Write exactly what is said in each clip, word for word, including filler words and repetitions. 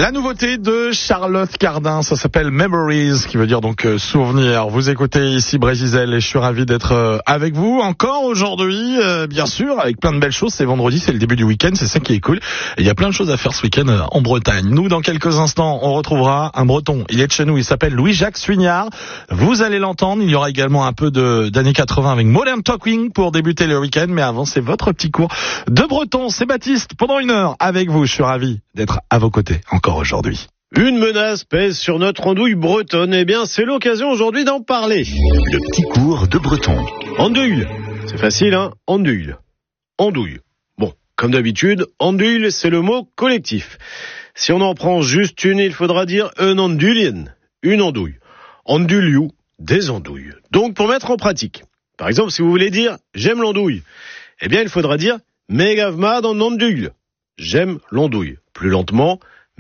La nouveauté de Charlotte Cardin, ça s'appelle Memories, qui veut dire donc euh, souvenir. Vous écoutez ici Brésil et je suis ravi d'être euh, avec vous encore aujourd'hui, euh, bien sûr, avec plein de belles choses. C'est vendredi, c'est le début du week-end, c'est ça qui est cool. Et il y a plein de choses à faire ce week-end euh, en Bretagne. Nous, dans quelques instants, on retrouvera un Breton. Il est de chez nous, il s'appelle Louis-Jacques Suignard. Vous allez l'entendre, il y aura également un peu de d'années quatre-vingts avec Modern Talking pour débuter le week-end. Mais avant, c'est votre petit cours de breton. C'est Baptiste, pendant une heure avec vous. Je suis ravi d'être à vos côtés encore aujourd'hui. Une menace pèse sur notre andouille bretonne. Eh bien, c'est l'occasion aujourd'hui d'en parler. Le petit cours de breton. Andouille. C'est facile, hein? Andouille. Andouille. Bon, comme d'habitude, andouille, c'est le mot collectif. Si on en prend juste une, il faudra dire un andouillien. Une andouille. Andouillou, des andouilles. Donc, pour mettre en pratique. Par exemple, si vous voulez dire j'aime l'andouille, eh bien, il faudra dire megavmad en andouille. J'aime l'andouille. Plus lentement,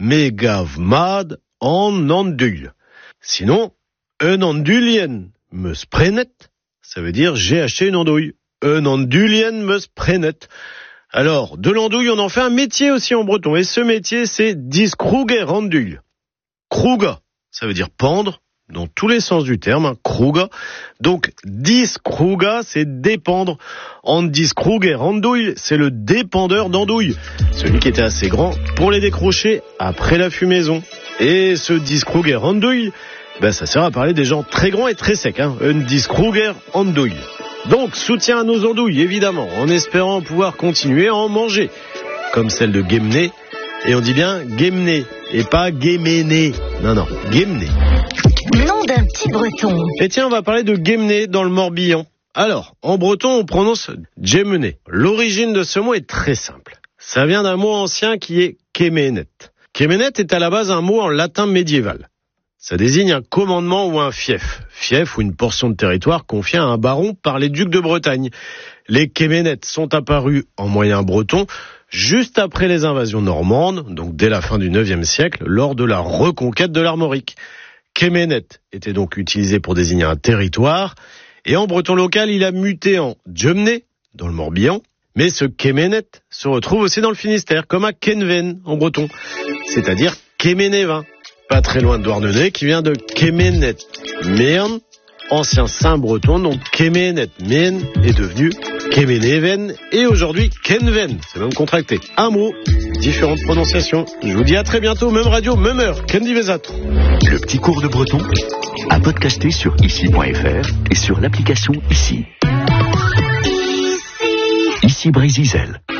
megavmad en andouille. Sinon, un andouillien me sprenet, ça veut dire j'ai acheté une andouille. Un andouillien me sprenet. Alors, de l'andouille, on en fait un métier aussi en breton. Et ce métier, c'est diskruger andouille. Kruga, ça veut dire pendre, dans tous les sens du terme, hein, kruga. Donc, diskruga, c'est dépendre. En diskruger andouille, c'est le dépendeur d'andouille. Celui qui était assez grand pour les décrocher après la fumaison. Et ce diskruger andouille, ben, ça sert à parler des gens très grands et très secs, hein. Un diskruger andouille. Donc, soutien à nos andouilles, évidemment, en espérant pouvoir continuer à en manger. Comme celle de Guémené. Et on dit bien Guémené, et pas Guéméné. Non, non, Guémené. Nom d'un petit breton. Et tiens, on va parler de Guémené dans le Morbihan. Alors, en breton, on prononce Djemené. L'origine de ce mot est très simple. Ça vient d'un mot ancien qui est Kéménet. Kéménet est à la base un mot en latin médiéval. Ça désigne un commandement ou un fief. Fief ou une portion de territoire confiée à un baron par les ducs de Bretagne. Les Kéménètes sont apparus en moyen breton juste après les invasions normandes, donc dès la fin du neuvième siècle, lors de la reconquête de l'Armorique. Kéménet était donc utilisé pour désigner un territoire, et en breton local, il a muté en Djemené, dans le Morbihan, mais ce Kéménet se retrouve aussi dans le Finistère, comme à Kenven, en breton, c'est-à-dire Kéménévin, pas très loin de Douarnenez, qui vient de Kéménet Mern, ancien saint breton, donc Kéménet Mern est devenu Kéménéven, et aujourd'hui Kenven, c'est même contracté. Un mot, différentes prononciations. Je vous dis à très bientôt, même radio, même heure, Kendi Vezatro. Le petit cours de breton à podcaster sur ici point f r et sur l'application Ici. Ici Brésil.